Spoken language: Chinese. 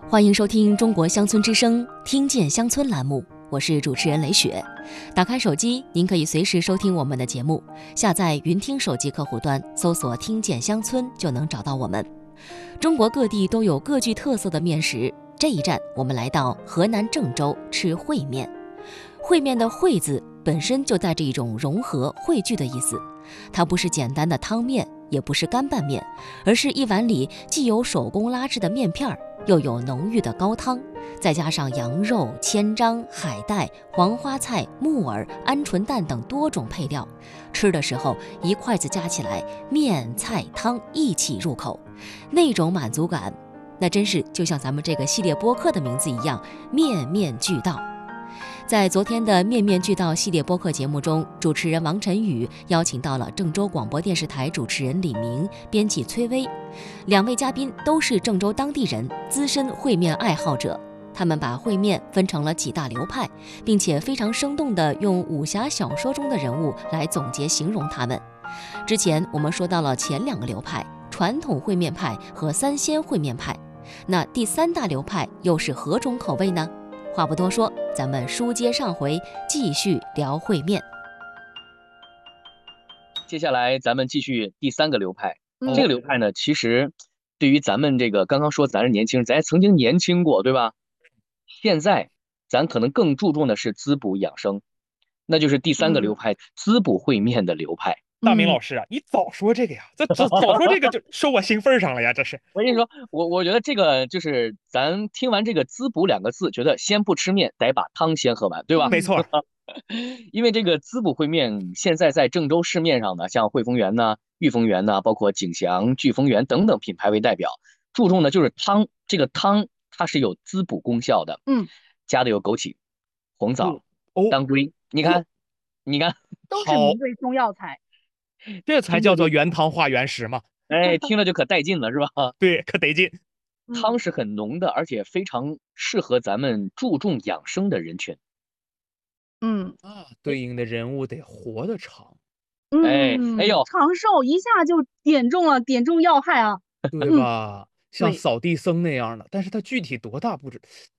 欢迎收听中国乡村之声听见乡村栏目，我是主持人雷雪。打开手机，您可以随时收听我们的节目，下载云听手机客户端，搜索听见乡村就能找到我们。中国各地都有各具特色的面食，这一站我们来到河南郑州吃烩面。烩面的烩字本身就带着一种融合汇聚的意思，它不是简单的汤面，也不是干拌面，而是一碗里既有手工拉制的面片，又有浓郁的高汤，再加上羊肉、千张、海带、黄花菜、木耳、鹌鹑蛋等多种配料。吃的时候一筷子夹起来，面菜汤一起入口，那种满足感，那真是就像咱们这个系列播客的名字一样，面面俱到。在昨天的面面俱到系列播客节目中，主持人王晨宇邀请到了郑州广播电视台主持人李明、编辑崔薇，两位嘉宾都是郑州当地人，资深烩面爱好者。他们把烩面分成了几大流派，并且非常生动地用武侠小说中的人物来总结形容他们。之前我们说到了前两个流派，传统烩面派和三鲜烩面派，那第三大流派又是何种口味呢？话不多说，咱们书接上回，继续聊烩面。 接下来咱们继续第三个流派。这个流派呢，其实对于咱们这个刚刚说咱是年轻人，咱也曾经年轻过，对吧？现在咱可能更注重的是滋补养生，那就是第三个流派，滋补烩面的流派。 大明老师啊，你早说这个呀，早说这个就说我心份上了呀，这是。 我跟你说，我觉得这个就是咱听完这个滋补两个字，觉得先不吃面，得把汤先喝完，对吧？ 没错。 因为这个滋补烩面现在在郑州市面上呢，像汇丰园呐、裕丰园呐，包括景祥、聚丰园等等品牌为代表，注重的就是汤。这个汤它是有滋补功效的，加的有枸杞、红枣、当归，你看， 都是名贵中药材。 这才叫做原汤化原食嘛！ 哎，听了就可带劲了，是吧？ 对，可得劲。 汤是很浓的，而且非常适合咱们注重养生的人群。 对应的人物得活得长。 哎呦， 长寿一下就点中要害啊， 对吧？像扫地僧那样的，但是他具体多大不知，